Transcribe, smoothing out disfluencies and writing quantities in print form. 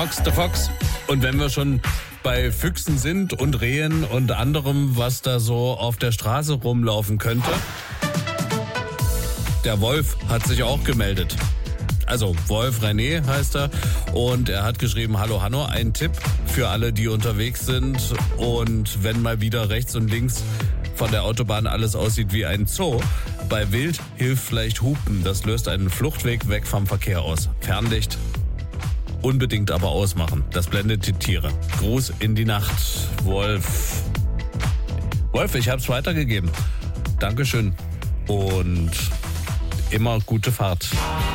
Fox the Fox. Und wenn wir schon bei Füchsen sind und Rehen und anderem, was da so auf der Straße rumlaufen könnte. Der Wolf hat sich auch gemeldet. Also Wolf René heißt er und er hat geschrieben, hallo Hanno, ein Tipp für alle, die unterwegs sind und wenn mal wieder rechts und links von der Autobahn alles aussieht wie ein Zoo. Bei Wild hilft vielleicht Hupen, das löst einen Fluchtweg weg vom Verkehr aus. Fernlicht unbedingt aber ausmachen, das blendet die Tiere. Gruß in die Nacht, Wolf. Wolf, ich hab's weitergegeben. Dankeschön und immer gute Fahrt.